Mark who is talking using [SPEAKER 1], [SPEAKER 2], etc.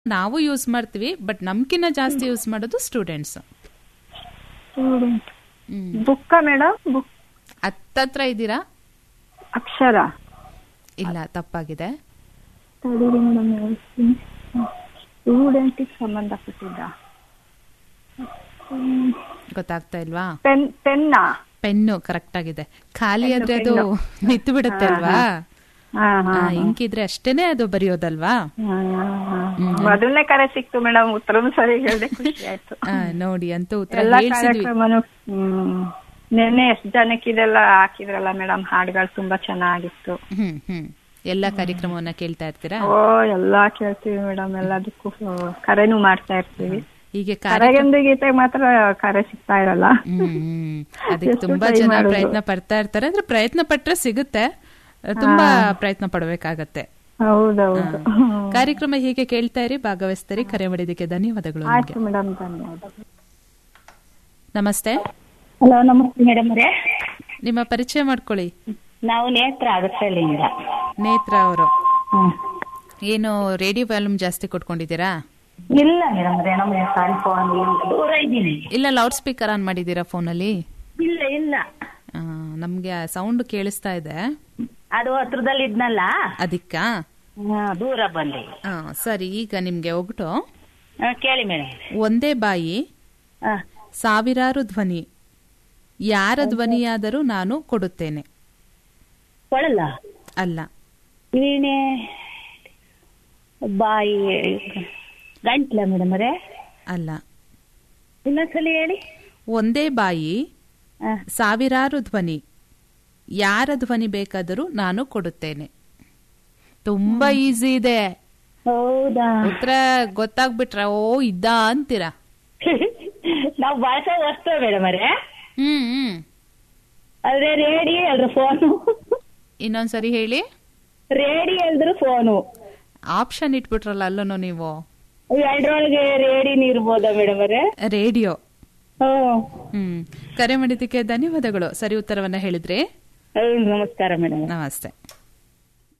[SPEAKER 1] ನಾವು ಯೂಸ್ ಮಾಡ್ತೀವಿ, ಬಟ್ ನಮ್ಕಿನ್ನ ಜಾಸ್ತಿ ಯೂಸ್ ಮಾಡೋದು ಸ್ಟೂಡೆಂಟ್ಸ್.
[SPEAKER 2] ಬುಕ್ಕ ಮೇಡಮ್? ಬುಕ್
[SPEAKER 1] ಹತ್ತತ್ರ ಇದ್ದೀರಾ?
[SPEAKER 2] ಅಕ್ಷರ
[SPEAKER 1] ಇಲ್ಲ, ತಪ್ಪಾಗಿದೆ.
[SPEAKER 2] ಸ್ಟೂಡೆಂಟಿಗೆ ಸಂಬಂಧಪಟ್ಟಿದ್ದ
[SPEAKER 1] ಗೊತ್ತಾಗ್ತಾ ಇಲ್ವಾ?
[SPEAKER 2] ಪೆನ್ನು
[SPEAKER 1] ಕರೆಕ್ಟ್ ಆಗಿದೆ. ಖಾಲಿ ಆದ್ರೆ ಅದು ನಿಂತು ಬಿಡುತ್ತೆ ಅಲ್ವಾ? ಇಂಕಿದ್ರೆ ಅಷ್ಟೇನೆ ಅದು ಬರೆಯೋದಲ್ವಾ?
[SPEAKER 2] ಮೊದಲನೇ ಕರೆ ಸಿಕ್ತು ಮೇಡಮ್, ಉತ್ತರನು ಸರಿ ಹೇಳಿದೆ, ಖುಷಿ ಆಯ್ತು.
[SPEAKER 1] ನೋಡಿ, ಅಂತೂ ಉತ್ತರ
[SPEAKER 2] ನೆನ್ನೆ ಎಷ್ಟು ಜನಕ್ಕೆ ಇದೆಲ್ಲ ಹಾಕಿದ್ರಲ್ಲ ಮೇಡಮ್, ಹಾಡುಗಳು ತುಂಬಾ ಚೆನ್ನಾಗಿತ್ತು.
[SPEAKER 1] ಎಲ್ಲಾ ಕಾರ್ಯಕ್ರಮವನ್ನ ಕೇಳ್ತಾ ಇರ್ತೀರಾ?
[SPEAKER 2] ಓ, ಎಲ್ಲಾ ಕೇಳ್ತೀವಿ ಮೇಡಮ್, ಎಲ್ಲದಕ್ಕೂ ಕರೆನೂ ಮಾಡ್ತಾ ಇರ್ತೀವಿ.
[SPEAKER 1] ಹೀಗೆ
[SPEAKER 2] ಗೀತೆ ಮಾತ್ರ ಕರೆ ಸಿಗ್ತಾ ಇರಲ್ಲ.
[SPEAKER 1] ಅದಕ್ಕೆ ತುಂಬಾ ಜನ ಪ್ರಯತ್ನ ಪಡ್ತಾ ಇರ್ತಾರೆ. ಅಂದ್ರೆ ಪ್ರಯತ್ನ ಪಟ್ರೆ ಸಿಗುತ್ತೆ, ತುಂಬಾ ಪ್ರಯತ್ನ ಪಡ್ಬೇಕಾಗತ್ತೆ.
[SPEAKER 2] ಹೌದೌದು.
[SPEAKER 1] ಕಾರ್ಯಕ್ರಮ ಹೀಗೆ ಕೇಳ್ತಾ ಇರಿ, ಭಾಗವಹಿಸ್ತಾರಿ. ಕರೆ ಮಾಡಿದ್ದಕ್ಕೆ ಧನ್ಯವಾದಗಳು. ನಮಸ್ತೆ.
[SPEAKER 3] ಹಲೋ, ನಮಸ್ತೆ ಮೇಡಮ್ ಅವರೇ.
[SPEAKER 1] ನಿಮ್ಮ ಪರಿಚಯ ಮಾಡ್ಕೊಳ್ಳಿ.
[SPEAKER 3] ನಾವು ನೇತ್ರ ಅಗಸಳ್ಳಿಯಿಂದ.
[SPEAKER 1] ನೇತ್ರ ಅವರು ಏನು ರೇಡಿಯೋ ವಾಲ್ಯೂಮ್ ಜಾಸ್ತಿ ಕೊಟ್ಕೊಂಡಿದ್ದೀರಾ?
[SPEAKER 3] ಇಲ್ಲ ಮೇಡಮ್ ಅವರೇ, ನಮ್ಮ ಫೋನ್ ದೂರ ಇದ್ದೀನಿ.
[SPEAKER 1] ಇಲ್ಲ, ಲೌಡ್ ಸ್ಪೀಕರ್ ಆನ್ ಮಾಡಿದ್ದೀರಾ ಫೋನಲ್ಲಿ?
[SPEAKER 3] ಇಲ್ಲ ಇಲ್ಲ,
[SPEAKER 1] ನಮ್ಗೆ ಸೌಂಡ್ ಕೇಳಿಸ್ತಾ ಇದೆ.
[SPEAKER 3] ಅದು ಹತ್ರದಲ್ಲಿ ಇದ್ನಲ್ಲ,
[SPEAKER 1] ಅದಕ್ಕ
[SPEAKER 3] ದೂರ ಬಂದೆ.
[SPEAKER 1] ಸರಿ, ಈಗ ನಿಮ್ಗೆ ಒಗಟು
[SPEAKER 3] ಕೇಳಿ ಮೇಡಮ್.
[SPEAKER 1] ಒಂದೇ ಬಾಯಿ, ಸಾವಿರಾರು ಧ್ವನಿ, ಯಾರ ಧ್ವನಿಯಾದರೂ ನಾನು ಕೊಡುತ್ತೇನೆ.
[SPEAKER 3] ಕೊಡಲ್ಲ?
[SPEAKER 1] ಅಲ್ಲ.
[SPEAKER 3] ವೀಣೆ, ಬಾಯಿ, ಗಂಟ್ಲ ಮೇಡಮ್ ಅವರೇ?
[SPEAKER 1] ಅಲ್ಲ.
[SPEAKER 3] ಇನ್ನೊಂದ್ಸಲಿ ಹೇಳಿ.
[SPEAKER 1] ಒಂದೇ ಬಾಯಿ, ಸಾವಿರಾರು ಧ್ವನಿ, ಯಾರ ಧ್ವನಿ ಬೇಕಾದರೂ ನಾನು ಕೊಡುತ್ತೇನೆ. ತುಂಬಾ ಈಸಿ ಇದೆ.
[SPEAKER 3] ಹೌದಾ?
[SPEAKER 1] ಉತ್ತರ ಗೊತ್ತಾಗ್ಬಿಟ್ರ ಓ ಇದ್ದ ಅಂತೀರಾ?
[SPEAKER 3] ನಾವು ಬಳಸೋ ವಸ್ತು ಮೇಡಮ್ ಅವರೇ? ಅದ್ರೆ ರೇಡಿ ಅಲ್ರ ಫೋನು.
[SPEAKER 1] ಇನ್ನೊಂದ್ಸರಿ ಹೇಳಿ.
[SPEAKER 3] ರೇಡಿ ಅಲ್ದ್ರ ಫೋನು.
[SPEAKER 1] ಆಪ್ಷನ್ ಇಟ್ಬಿಟ್ರಲ್ಲ ಅಲ್ಲೂ ನೀವು.
[SPEAKER 3] ಎರಡರೊಳಗೆ ರೇಡಿನ ಇರ್ಬೋದಾ ಮೇಡಮ್ ಅವರೇ?
[SPEAKER 1] ರೇಡಿಯೋ. ಕರೆ ಮಾಡಿದ್ದಕ್ಕೆ ಧನ್ಯವಾದಗಳು. ಸರಿ ಉತ್ತರವನ್ನ ಹೇಳಿದ್ರಿ.
[SPEAKER 3] ನಮಸ್ಕಾರ ಮೇಡಮ್.
[SPEAKER 1] ನಮಸ್ತೆ.